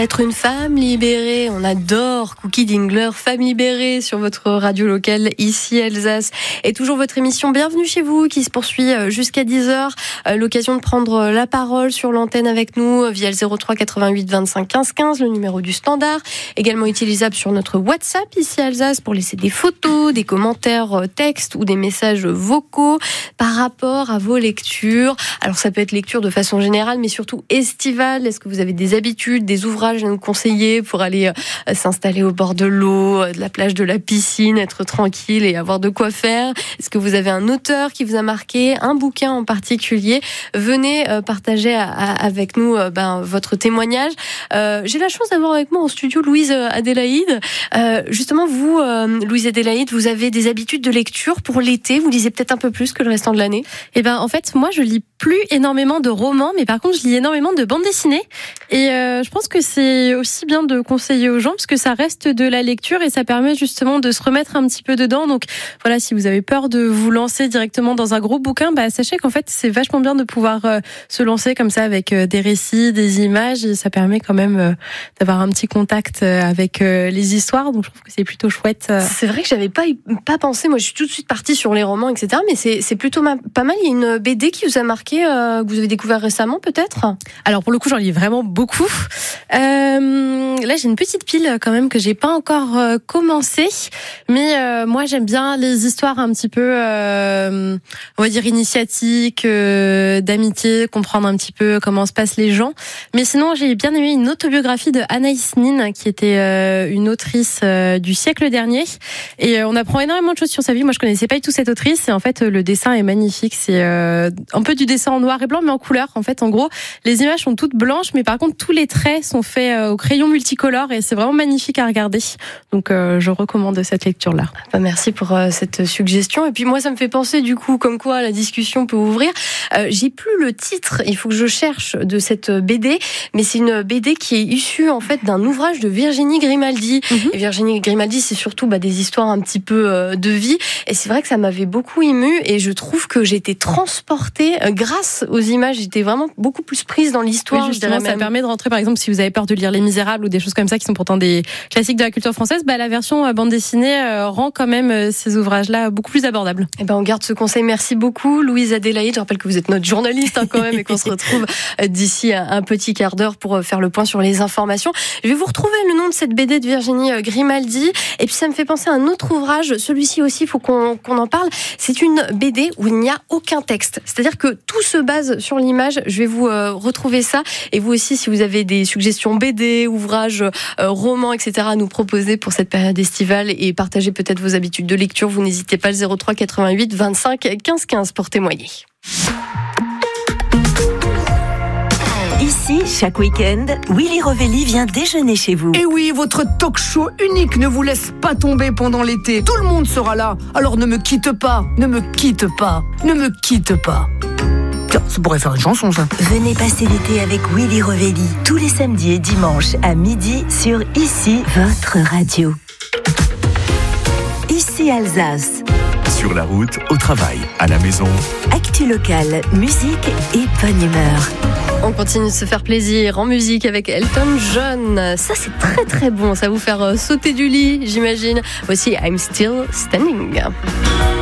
Être une femme libérée, on adore Cookie Dingler, femme libérée sur votre radio locale ici Alsace. Et toujours votre émission Bienvenue chez vous qui se poursuit jusqu'à 10h. L'occasion de prendre la parole sur l'antenne avec nous via le 03 88 25 15 15, le numéro du standard. Également utilisable sur notre WhatsApp ici Alsace pour laisser des photos, des commentaires textes ou des messages vocaux par rapport à vos lectures. Alors ça peut être lecture de façon générale mais surtout estivale. Est-ce que vous avez des habitudes, des ouvrages à nous conseiller pour aller s'installer au bord de l'eau, de la plage, de la piscine, être tranquille et avoir de quoi faire? Est-ce que vous avez un auteur qui vous a marqué, un bouquin en particulier? Venez partager avec nous votre témoignage. J'ai la chance d'avoir avec moi en studio Louise Adélaïde. Justement, vous, Louise Adélaïde, vous avez des habitudes de lecture pour l'été. Vous lisez peut-être un peu plus que le restant de l'année? En fait, moi, je lis plus énormément de romans, mais par contre, je lis énormément de bandes dessinées. Et je pense que c'est aussi bien de conseiller aux gens parce que ça reste de la lecture et ça permet justement de se remettre un petit peu dedans. Donc voilà, si vous avez peur de vous lancer directement dans un gros bouquin, sachez qu'en fait c'est vachement bien de pouvoir se lancer comme ça avec des récits, des images, et ça permet quand même d'avoir un petit contact avec les histoires. Donc je trouve que c'est plutôt chouette. C'est vrai que j'avais pas pensé. Moi, je suis tout de suite partie sur les romans, etc. Mais c'est plutôt pas mal. Il y a une BD qui vous a marqué, que vous avez découvert récemment, peut-être? Alors pour le coup, j'en lis vraiment beaucoup. Là, j'ai une petite pile quand même que j'ai pas encore commencé, mais moi j'aime bien les histoires un petit peu, on va dire initiatiques, d'amitié, comprendre un petit peu comment se passent les gens. Mais sinon, j'ai bien aimé une autobiographie de Anaïs Nin, qui était une autrice du siècle dernier, et on apprend énormément de choses sur sa vie. Moi, je connaissais pas du tout cette autrice, et en fait, le dessin est magnifique. C'est un peu du dessin en noir et blanc, mais en couleur. En fait, en gros, les images sont toutes blanches, mais par contre, tous les traits sont faits au crayon multicolore et c'est vraiment magnifique à regarder. Donc je recommande cette lecture-là. Merci pour cette suggestion. Et puis moi, ça me fait penser du coup comme quoi la discussion peut ouvrir. J'ai plus le titre, il faut que je cherche, de cette BD, mais c'est une BD qui est issue en fait d'un ouvrage de Virginie Grimaldi. Et Virginie Grimaldi, c'est surtout des histoires un petit peu de vie. Et c'est vrai que ça m'avait beaucoup émue et je trouve que j'ai été transportée grâce aux images. J'étais vraiment beaucoup plus prise dans l'histoire. Oui, justement, ça permet de rentrer, par exemple, si vous avez peur de lire Les Misérables ou des choses comme ça qui sont pourtant des classiques de la culture française, la version bande dessinée rend quand même ces ouvrages-là beaucoup plus abordables. On garde ce conseil. Merci beaucoup, Louise Adélaïde. Je rappelle que vous êtes notre journaliste quand même et qu'on se retrouve d'ici un petit quart d'heure pour faire le point sur les informations. Je vais vous retrouver le nom de cette BD de Virginie Grimaldi. Et puis ça me fait penser à un autre ouvrage. Celui-ci aussi, il faut qu'on en parle. C'est une BD où il n'y a aucun texte. C'est-à-dire que tout se base sur l'image. Je vais vous retrouver ça. Et vous aussi, si vous avez des suggestions BD, ouvrages, romans, etc. à nous proposer pour cette période estivale et partager peut-être vos habitudes de lecture, vous n'hésitez pas, le 03 88 25 15 15 pour témoigner. Ici, chaque week-end, Willy Rovelli vient déjeuner chez vous. Et oui, votre talk show unique ne vous laisse pas tomber pendant l'été. Tout le monde sera là. Alors ne me quitte pas, ne me quitte pas, ne me quitte pas. Tiens, ça pourrait faire une chanson, ça. Venez passer l'été avec Willy Rovelli, tous les samedis et dimanches à midi sur Ici, votre radio. Ici Alsace. Sur la route, au travail, à la maison. Actu locale, musique et bonne humeur. On continue de se faire plaisir en musique avec Elton John. Ça, c'est très très bon. Ça va vous faire sauter du lit, j'imagine. Voici I'm Still Standing.